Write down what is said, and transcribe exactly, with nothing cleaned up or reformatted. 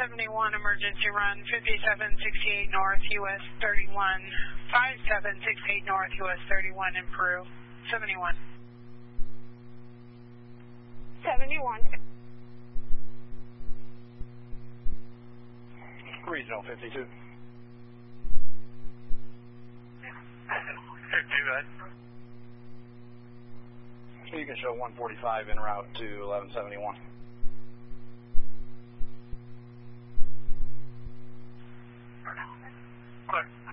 seventy-one, emergency run, fifty-seven sixty-eight north, U S thirty-one, fifty-seven sixty-eight north, U S thirty-one in Peru, seventy-one. seventy-one. Regional fifty-two. fifty-two, right? So you can show one forty-five en route to eleven seventy-one. Clear.